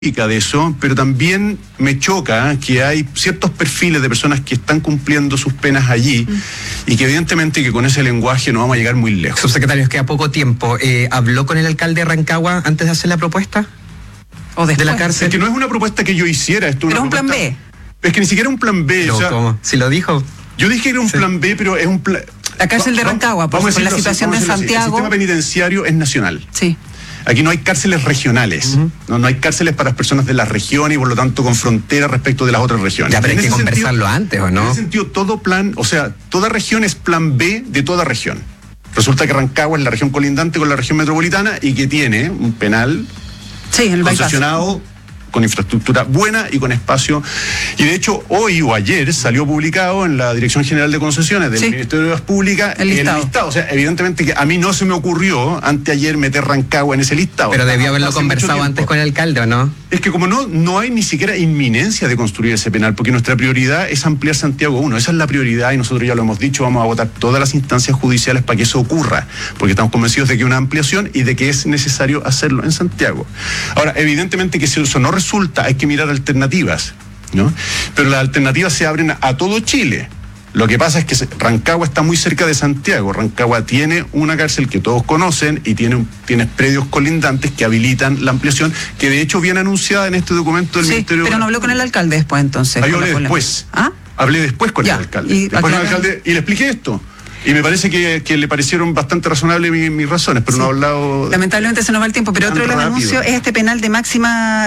de eso, pero también me choca que hay ciertos perfiles de personas que están cumpliendo sus penas allí y que evidentemente que con ese lenguaje no vamos a llegar muy lejos. Subsecretario, queda poco tiempo. ¿Habló con el alcalde de Rancagua antes de hacer la propuesta? ¿O después de la cárcel? Es que no es una propuesta que yo hiciera. Esto pero es un plan B. Es que ni siquiera un plan B. Pero, o sea, ¿cómo? Si lo dijo. Yo dije que era un plan B, pero es un plan... La cárcel de Rancagua, por la situación de Santiago. El sistema penitenciario es nacional. Sí. Aquí no hay cárceles regionales, no hay cárceles para las personas de las regiones y por lo tanto con frontera respecto de las otras regiones. Ya, pero hay que conversarlo antes, ¿o no? En ese sentido, todo plan, o sea, toda región es plan B de toda región. Resulta que Rancagua es la región colindante con la región metropolitana y que tiene un penal concesionado con infraestructura buena y con espacio. Y de hecho, hoy o ayer salió publicado en la Dirección General de Concesiones del Ministerio de Obras Públicas el listado. O sea, evidentemente que a mí no se me ocurrió anteayer meter Rancagua en ese listado. Pero debió haberlo conversado antes con el alcalde, ¿o no? Es que como no hay ni siquiera inminencia de construir ese penal, porque nuestra prioridad es ampliar Santiago 1. Esa es la prioridad y nosotros ya lo hemos dicho, vamos a agotar todas las instancias judiciales para que eso ocurra, porque estamos convencidos de que hay una ampliación y de que es necesario hacerlo en Santiago. Ahora, evidentemente que si eso no resulta, hay que mirar alternativas, ¿no? Pero las alternativas se abren a todo Chile. Lo que pasa es que Rancagua está muy cerca de Santiago. Rancagua tiene una cárcel que todos conocen y tiene predios colindantes que habilitan la ampliación, que de hecho viene anunciada en este documento del Ministerio. Pero no habló con el alcalde después, entonces. Yo hablé después. ¿Ah? Hablé después con el alcalde. Y le expliqué esto. Y me parece que le parecieron bastante razonables mis razones, pero no ha hablado... Lamentablemente se nos va el tiempo, pero otro de los anuncios es este penal de máxima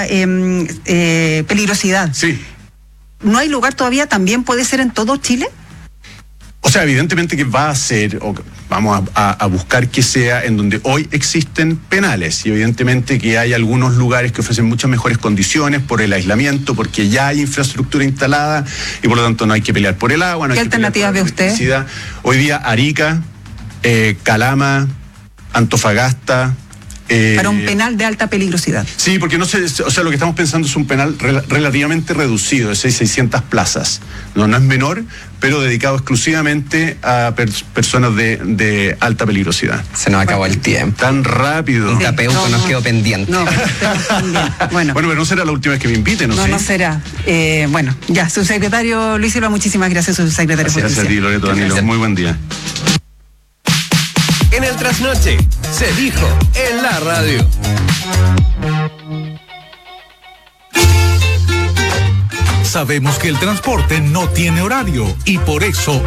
peligrosidad. Sí. ¿No hay lugar todavía? ¿También puede ser en todo Chile? O sea, evidentemente que va a ser, o vamos a buscar que sea en donde hoy existen penales, y evidentemente que hay algunos lugares que ofrecen muchas mejores condiciones por el aislamiento, porque ya hay infraestructura instalada y por lo tanto no hay que pelear por el agua. No ¿Qué hay alternativas ve usted? Hoy día Arica, Calama, Antofagasta. Para un penal de alta peligrosidad. Sí, porque no sé, o sea, lo que estamos pensando es un penal relativamente reducido, de 600 plazas. No es menor, pero dedicado exclusivamente a personas de alta peligrosidad. Se nos acabó el tiempo. Tan rápido. Y Tapeuco nos quedó pendiente. No, bueno, pero no será la última vez que me inviten, ¿no? No será. Bueno, ya, subsecretario Luis Silva, muchísimas gracias, subsecretario. Gracias a ti, Loreto Danilo. Muy buen día. En el trasnoche se dijo en la radio. Sabemos que el transporte no tiene horario y por eso